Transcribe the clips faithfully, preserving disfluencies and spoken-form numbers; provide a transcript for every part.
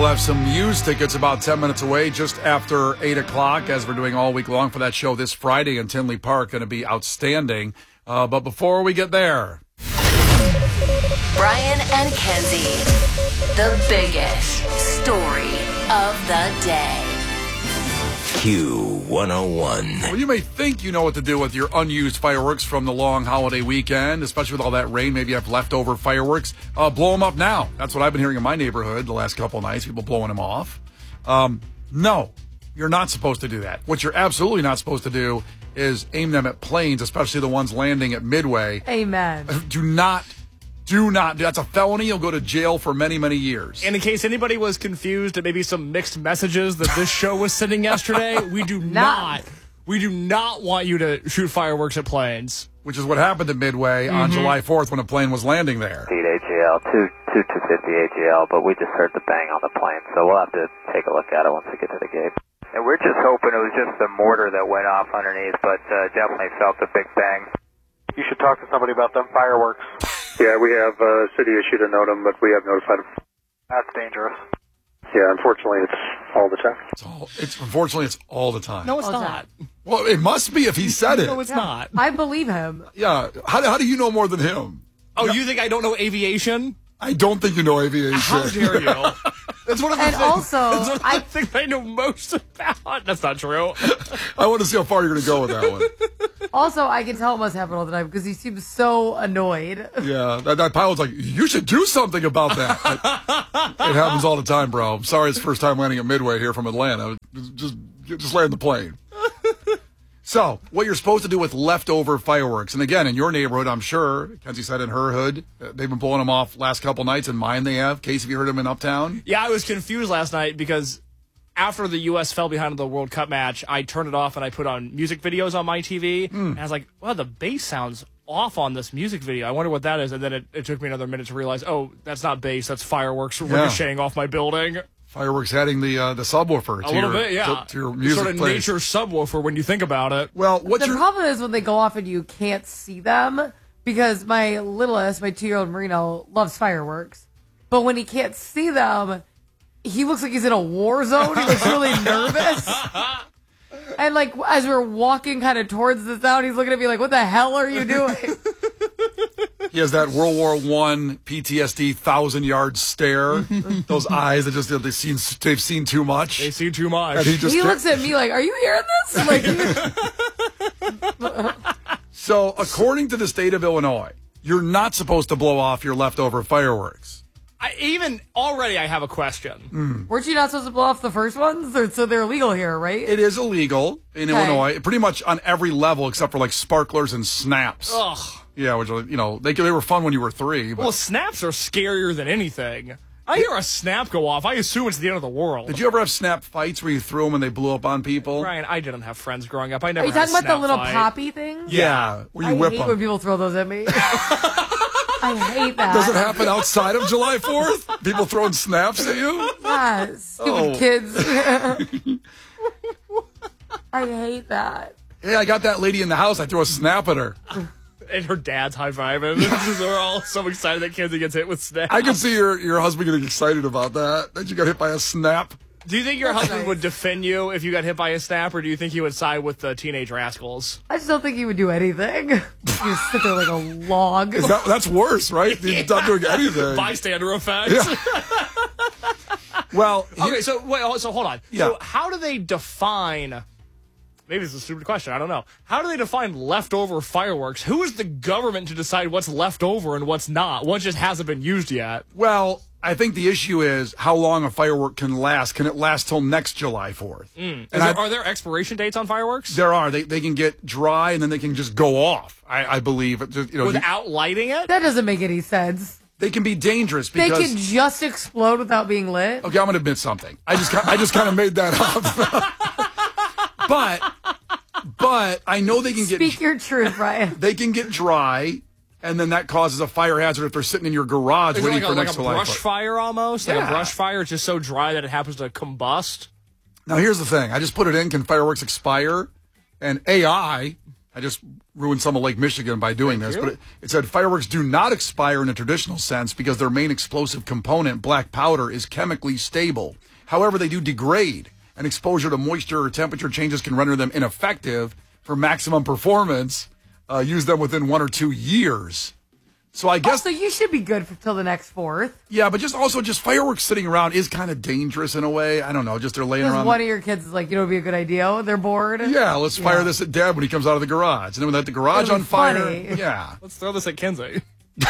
We'll have some used tickets about ten minutes away, just after eight o'clock, as we're doing all week long for that show this Friday in Tinley Park. Going to be outstanding. Uh, but before we get there, Brian and Kenzie, the biggest story of the day. Q one oh one. Well, you may think you know what to do with your unused fireworks from the long holiday weekend, especially with all that rain. Maybe you have leftover fireworks. Uh, blow them up now. That's what I've been hearing in my neighborhood the last couple of nights, people blowing them off. Um, no, you're not supposed to do that. What you're absolutely not supposed to do is aim them at planes, especially the ones landing at Midway. Amen. Do not, do not. That's a felony. You'll go to jail for many, many years. And in case anybody was confused at maybe some mixed messages that this show was sending yesterday, we do not, we do not want you to shoot fireworks at planes. Which is what happened at Midway mm-hmm. on July fourth when a plane was landing there. A G L, two two two fifty A G L, but we just heard the bang on the plane, so we'll have to take a look at it once we get to the gate. And we're just hoping it was just the mortar that went off underneath, but uh, definitely felt a big bang. You should talk to somebody about them fireworks. Yeah, we have uh, city issued a NOTAM, but we have notified them. That's dangerous. Yeah, unfortunately, it's all the time. It's all. It's unfortunately, it's all the time. No, it's All the not. time. Well, it must be if he said it. No, it's not. I believe him. Yeah. How, how do you know more than him? Oh, you think I don't know aviation? I don't think you know aviation. How dare you? That's one of the And things, also, that's one of the I- things I know most about. That's not true. I want to see how far you're going to go with that one. Also, I can tell it must happen all the time because he seems so annoyed. Yeah, that, that pilot's like, you should do something about that. It, it happens all the time, bro. I'm sorry it's the first time landing at Midway here from Atlanta. Just, just land the plane. So, what you're supposed to do with leftover fireworks, and again, in your neighborhood, I'm sure, Kenzie said in her hood, they've been blowing them off last couple nights. In mine, they have. Case, have you heard them in Uptown? Yeah, I was confused last night because after the U S fell behind the World Cup match, I turned it off and I put on music videos on my T V. Mm. And I was like, well, the bass sounds off on this music video. I wonder what that is. And then it, it took me another minute to realize, oh, that's not bass. That's fireworks Yeah. ricocheting off my building. Fireworks hitting the uh, the subwoofer. A to little your, bit, yeah. To, to your music sort of place. nature subwoofer when you think about it. Well, what's The your... problem is when they go off and you can't see them because my littlest, my two-year-old Marino, loves fireworks. But when he can't see them, he looks like he's in a war zone. He looks really nervous. And, like, as we're walking kind of towards the sound, he's looking at me like, what the hell are you doing? He has that World War One P T S D thousand-yard stare. Those eyes that just they've seen they've seen too much. They see too much. And he just He can't- looks at me like, are you hearing this? Like, So, according to the state of Illinois, you're not supposed to blow off your leftover fireworks. I, even already, I have a question. weren't you not supposed to blow off the first ones? They're, so they're illegal here, right? It is illegal in Okay. Illinois, pretty much on every level except for like sparklers and snaps. Ugh. Yeah, which are, you know they they were fun when you were three. But Well, snaps are scarier than anything. I hear a snap go off. I assume it's the end of the world. did you ever have snap fights where you threw them and they blew up on people? Brian, I didn't have friends growing up. I Are never you had talking a about the snap little fight. poppy things? Yeah, where you I whip hate them. when people throw those at me. I hate that. Does it happen outside of July fourth? People throwing snaps at you? Yeah, stupid Oh. kids. I hate that. Hey, I got that lady in the house. I threw a snap at her. And her dad's high-fiving. We're all so excited that Kenzie gets hit with snaps. I can see your, your husband getting excited about that. That you got hit by a snap. Do you think your husband nice. would defend you if you got hit by a snap, or do you think he would side with the teenage rascals? I just don't think he would do anything. You just sit there like a log. Is that, that's worse, right? He's not doing anything. Bystander effect. Yeah. Well, Okay, so wait, so hold on. Yeah. So how do they define? Maybe it's a stupid question. I don't know. How do they define leftover fireworks? Who is the government to decide what's left over and what's not? What just hasn't been used yet? well, I think the issue is how long a firework can last. Can it last till next July fourth? Mm. Is And there, I- are there expiration dates on fireworks? There are. They they can get dry and then they can just go off. I, I believe. It just, you know, Without lighting it? That doesn't make any sense. they can be dangerous They because. can just explode without being lit. Okay, I'm going to admit something. I just ki- I just kind of made that up. but but I know they can get Speak your truth, Brian. they can get dry, and then that causes a fire hazard if they're sitting in your garage Is it waiting like a, for like next a July brush fourth. fire almost? Like Yeah. a brush fire? It's just so dry that it happens to combust? Now here's the thing. I just put it in. Can fireworks expire? And A I I just ruined some of Lake Michigan by doing Thank this, you. but it, it said fireworks do not expire in a traditional sense because their main explosive component, black powder, is chemically stable. However, they do degrade, and exposure to moisture or temperature changes can render them ineffective for maximum performance. Uh, use them within one or two years. So I guess So you should be good for, till the next fourth. yeah, but just also just fireworks sitting around is kind of dangerous in a way. I don't know, just they're laying Because around. one of your kids is like, you know, it'd be a good idea. They're bored. Yeah, let's fire Yeah. this at Dad when he comes out of the garage. And then we let the garage It'll on be fire. funny. Yeah. Let's throw this at Kinsey.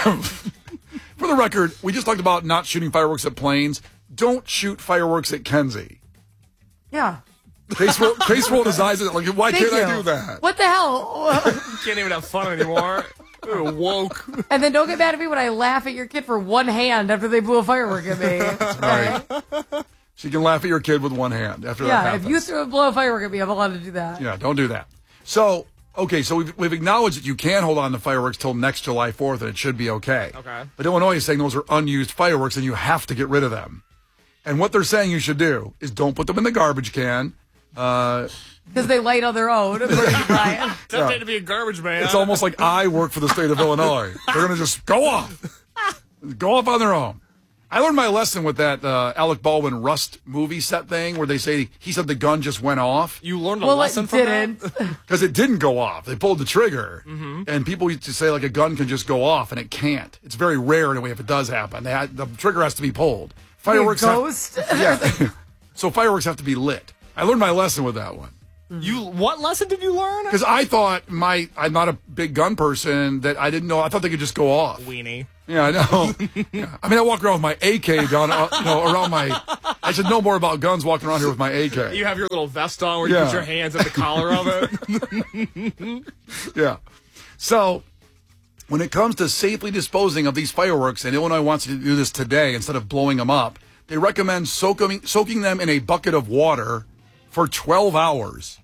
For the record, we just talked about not shooting fireworks at planes. Don't shoot fireworks at Kenzie. Yeah. Case rolled, Case rolled his eyes at it like, why Thank can't you. I do that? What the hell? Can't even have fun anymore. We're woke. And then don't get mad at me when I laugh at your kid for one hand after they blew a firework at me. Right. She can laugh at your kid with one hand after that Yeah, happens. if you throw blow a firework at me, I'm allowed to do that. Yeah, don't do that. So, okay, so we've, we've acknowledged that you can hold on to fireworks till next July fourth, and it should be okay. Okay. But Illinois is saying those are unused fireworks, and you have to get rid of them. And what they're saying you should do is don't put them in the garbage can. Uh, Because they light on their own. Brian. Tempted to be a garbage man. it's almost like I work for the state of Illinois. They're going to just go off. Go off on their own. I learned my lesson with that uh, Alec Baldwin Rust movie set thing where they say he said the gun just went off. You learned a Well, lesson it from didn't. that? Because it didn't go off. They pulled the trigger. And people used to say, like, a gun can just go off, and it can't. It's very rare, in a way, if it does happen. They had, the trigger has to be pulled. Fireworks have- ghost? yeah. So fireworks have to be lit. I learned my lesson with that one. You what lesson did you learn? Because I thought my I'm not a big gun person, that I didn't know. I thought they could just go off. Weenie. Yeah, I know. Yeah. I mean, I walk around with my A K down, uh, you know, around my. I should know more about guns walking around here with my A K. You have your little vest on where you Yeah. put your hands in the collar of it. Yeah. So, when it comes to safely disposing of these fireworks, and Illinois wants you to do this today instead of blowing them up, they recommend soaking, soaking them in a bucket of water for twelve hours.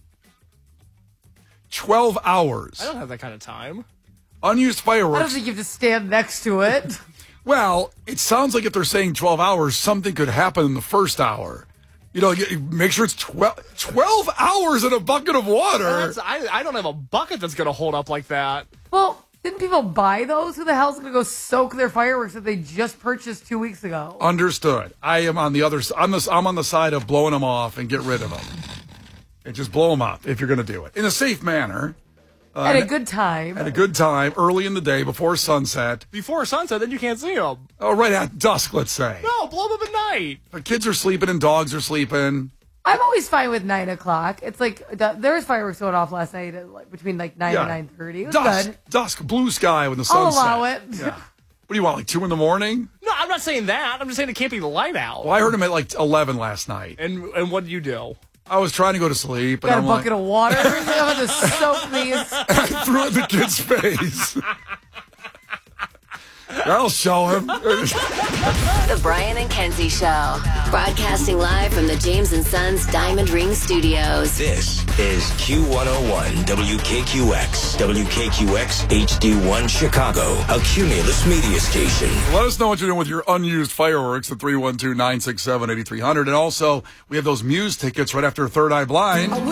twelve hours. I don't have that kind of time. Unused I don't fireworks. think you have to stand next to it. Well, it sounds like if they're saying twelve hours, something could happen in the first hour. You know, you- make sure it's twelve, twelve hours in a bucket of water. That's, I, I don't have a bucket that's going to hold up like that. Well, didn't people buy those? Who the hell's going to go soak their fireworks that they just purchased two weeks ago? Understood. I am on the other s- I'm, the, I'm on the side of blowing them off and get rid of them. And just blow them up if you're going to do it. In a safe manner. Uh, At a good time. At a good time, early in the day, before sunset. Before sunset, then you can't see them. Oh, right at dusk, let's say. No, blow them up at night. The kids are sleeping and dogs are sleeping. I'm always fine with nine o'clock. It's like the, there was fireworks going off last night at like, between like nine Yeah. and nine thirty. It was Dusk, good. dusk, blue sky when the I'll sunset. allow it. Yeah. What do you want, like two in the morning? No, I'm not saying that. I'm just saying it can't be the light out. Well, I heard him at like eleven last night. And and what did you do? I was trying to go to sleep. And Got a I'm bucket like, of water. I'm going to soak these. I threw it in the kid's face. That'll show him. The Brian and Kenzie Show. Broadcasting live from the James and Sons Diamond Ring Studios. This is Q one oh one W K Q X, W K Q X H D one Chicago, a Cumulus media station. Let us know what you're doing with your unused fireworks at three one two, nine six seven, eight three zero zero. And also, we have those Muse tickets right after Third Eye Blind.